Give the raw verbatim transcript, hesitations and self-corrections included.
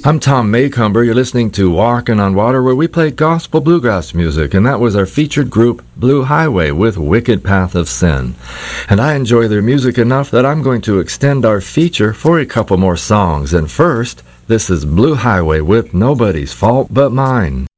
I'm Tom Maycumber. You're listening to Walking on Water, where we play gospel bluegrass music, and that was our featured group, Blue Highway, with Wicked Path of Sin. And I enjoy their music enough that I'm going to extend our feature for a couple more songs. And first, this is Blue Highway with Nobody's Fault But Mine.